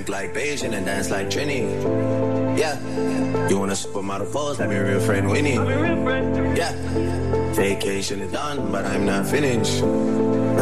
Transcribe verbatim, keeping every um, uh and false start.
drink like Beijing and dance like Trini. Yeah. You wanna supermodel pose like my real friend Winnie. Yeah. Vacation is done, but I'm not finished.